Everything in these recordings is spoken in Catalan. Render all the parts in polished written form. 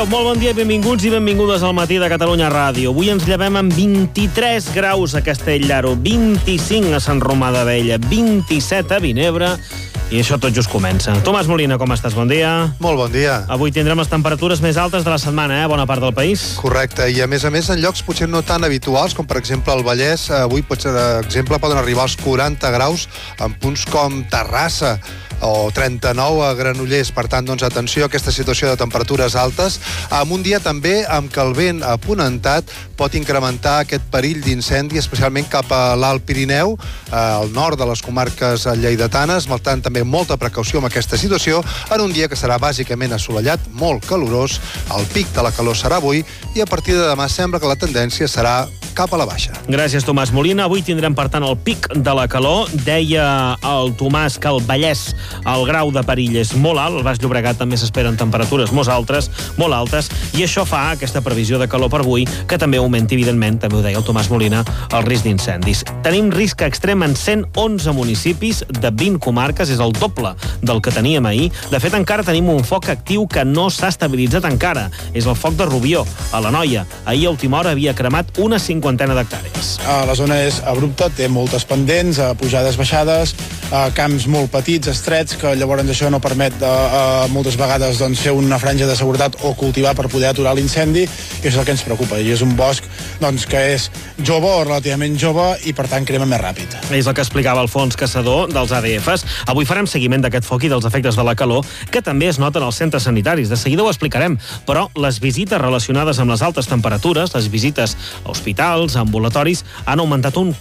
Molt bon dia, benvinguts i benvingudes al Matí de Catalunya Ràdio. Avui ens llevem amb 23 graus a Castell d'Aro, 25 a Sant Romà d'Abella, 27 a Vinebre, i això tot just comença. Tomàs Molina, com estàs? Bon dia. Molt bon dia. Avui tindrem les temperatures més altes de la setmana, bona part del país. Correcte, i a més en llocs potser no tan habituals, com per exemple el Vallès, avui potser, per exemple, poden arribar als 40 graus en punts com Terrassa, o 39 a Granollers. Per tant, doncs, atenció a aquesta situació de temperatures altes, amb un dia també amb què el vent aponentat pot incrementar aquest perill d'incendi, especialment cap a l'Alt Pirineu, al nord de les comarques lleidatanes. Per tant, també molta precaució amb aquesta situació, en un dia que serà bàsicament assolellat, molt calorós. El pic de la calor serà avui, i a partir de demà sembla que la tendència serà cap a la baixa. Gràcies, Tomàs Molina. Avui tindrem, per tant, el pic de la calor. Deia el Tomàs que el Vallès el grau de perill és molt alt, al Baix Llobregat també s'esperen temperatures molt altes, i això fa aquesta previsió de calor per avui, que també augmenti, evidentment, també ho deia el Tomàs Molina, el risc d'incendis. Tenim risc extrem en 111 municipis de 20 comarques, és el doble del que teníem ahir. De fet, encara tenim un foc actiu que no s'ha estabilitzat encara. És el foc de Rubió, a l'Anoia. Ahir a última hora havia cremat una 50 d'hectàrees. La zona és abrupta, té moltes pendents, pujades, baixades, camps molt petits, estrets, que llavors això no permet moltes vegades fer una franja de seguretat o cultivar per poder aturar l'incendi, i això és el que ens preocupa. I és un bosc que és jove o relativament jove i per tant crema més ràpid. És el que explicava Alfons Caçador dels ADFs. Avui farem seguiment d'aquest foc i dels efectes de la calor, que també es noten als centres sanitaris. De seguida ho explicarem, però les visites relacionades amb les altes temperatures, les visites a hospitals, a ambulatoris, han augmentat un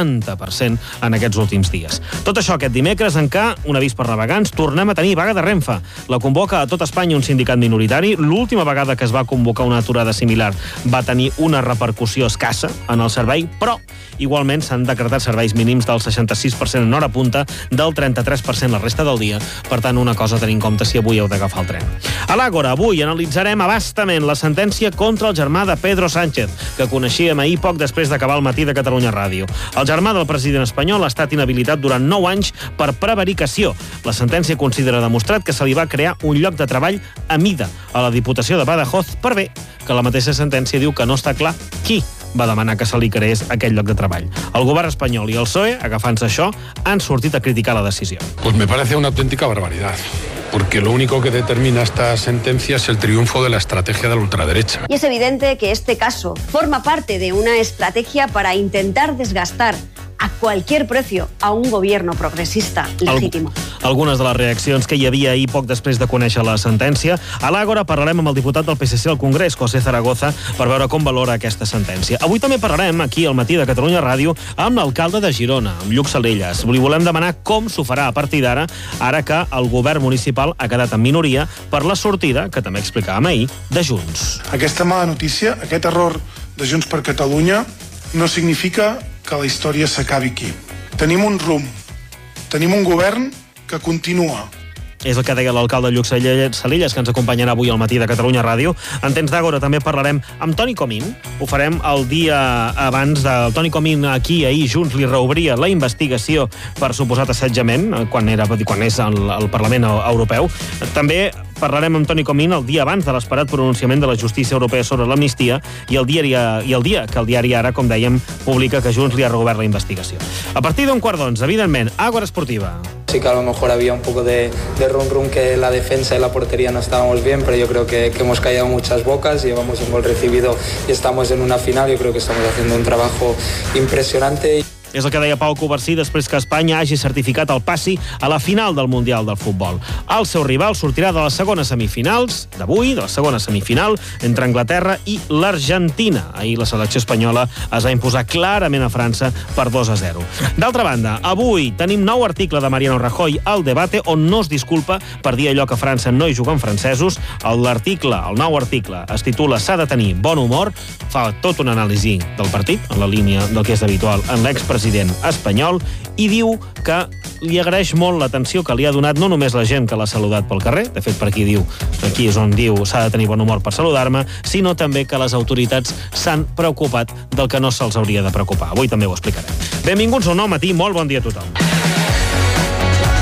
40% en aquests últims dies. Tot això aquest dimecres, en què, un avís per navegants, tornem a tenir vaga de Renfe. La convoca a tot Espanya un sindicat minoritari. L'última vegada que es va convocar una aturada similar va tenir una repercussió escassa en el servei, però igualment s'han decretat serveis mínims del 66% en hora punta, del 33% la resta del dia. Per tant, una cosa a tenir en compte si avui heu d'agafar el tren. A l'Àgora, avui analitzarem abastament la sentència contra el germà de Pedro Sánchez, que coneixíem ahir poc després d'acabar el Matí de Catalunya Ràdio. El germà del president espanyol ha estat inhabilitat durant 9 anys per prevaricació. La sentència considera demostrat que se li va crear un lloc de treball a mida a la Diputació de Badajoz, per bé que la mateixa sentència diu que no està clar qui va demanar que se li creés aquell lloc de treball. El govern espanyol i el PSOE, agafant-se això, han sortit a criticar la decisió. Pues me parece una auténtica barbaridad, porque lo único que determina esta sentencia es el triunfo de la estrategia de la ultraderecha. Y es evidente que este caso forma parte de una estrategia para intentar desgastar a cualquier precio a un gobierno progressista legítimo. Algunes de les reaccions que hi havia ahir poc després de conèixer la sentència. A l'Àgora parlarem amb el diputat del PSC al Congrés, José Zaragoza, per veure com valora aquesta sentència. Avui també parlarem aquí al Matí de Catalunya Ràdio amb l'alcalde de Girona, amb Lluc Salellas. Li volem demanar com s'ho farà a partir d'ara, ara que el govern municipal ha quedat en minoria per la sortida, que també explicàvem ahir, de Junts. Aquesta mala notícia, aquest error de Junts per Catalunya, no significa que la història s'acabi aquí. Tenim un rumb, tenim un govern que continua. És el que deia l'alcalde Lluc Salellas, que ens acompanyarà avui al Matí de Catalunya Ràdio. En temps d'Àgora també parlarem amb Toni Comín. Ho farem el dia abans del Toni Comín aquí. Ahir Junts li reobria la investigació per suposat assetjament, quan és al Parlament Europeu. També parlarem amb Toni Comín el dia abans de l'esperat pronunciament de la justícia europea sobre l'amnistia i el dia que el diari Ara, com dèiem, publica que Junts li ha reobert la investigació. A partir d'un 11:15, evidentment, Àgora Esportiva. Sí que a lo mejor había un poco de rum que la defensa y la portería no estábamos bien, pero yo creo que hemos callado muchas bocas, llevamos un gol recibido y estamos en una final. Yo creo que estamos haciendo un trabajo impresionante. És el que deia Pau Covarsí després que Espanya hagi certificat el passi a la final del Mundial del Futbol. El seu rival sortirà de les segones semifinals d'avui, de la segona semifinal, entre Anglaterra i l'Argentina. Ahir la selecció espanyola es va imposar clarament a França per 2-0. D'altra banda, avui tenim nou article de Mariano Rajoy al Debate, on no es disculpa per dir allò que a França no hi juguen francesos. El nou article es titula "S'ha de tenir bon humor", fa tot una anàlisi del partit, en la línia del que és habitual en l'expresident espanyol, i diu que li agraeix molt l'atenció que li ha donat no només la gent que l'ha saludat pel carrer, de fet per aquí és on diu "s'ha de tenir bon humor per saludar-me", sinó també que les autoritats s'han preocupat del que no se'ls hauria de preocupar. Avui també ho explicarem. Benvinguts a un nou matí, molt bon dia a tothom.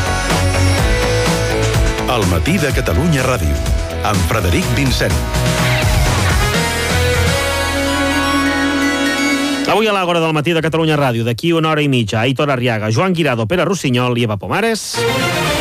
El Matí de Catalunya Ràdio, amb Frederic Vincent. Avui a l'Àgora del matí de Catalunya Ràdio, d'aquí una hora i mitja, Aitor Arriaga, Joan Guirado, Pere Rossinyol i Eva Pomares.